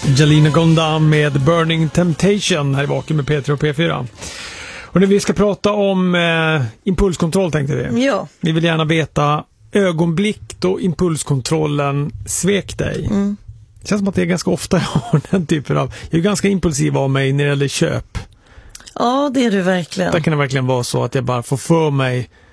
Jelena Gondam med Burning Temptation här i Vaken med P3 och P4. Och när vi ska prata om impulskontroll tänkte vi. Ja. Vi vill gärna veta ögonblick då impulskontrollen svek dig. Det känns som att det är ganska ofta jag har den typen av... Jag är ganska impulsiv av mig när det gäller köp. Ja, det är du verkligen. Där kan det verkligen vara så att jag bara får för mig